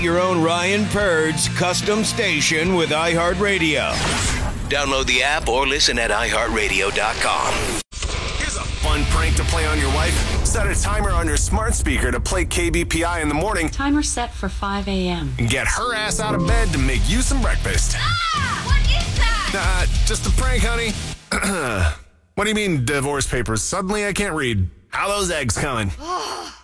Your own Ryan Purd's custom station with iHeartRadio. Download the app or listen at iHeartRadio.com. Here's a fun prank to play on your wife. Set a timer on your smart speaker to play KBPI in the morning. Timer set for 5 a.m. And get her ass out of bed to make you some breakfast. Ah! What is that? Just a prank, honey. What do you mean, divorce papers? Suddenly I can't read. How are those eggs coming?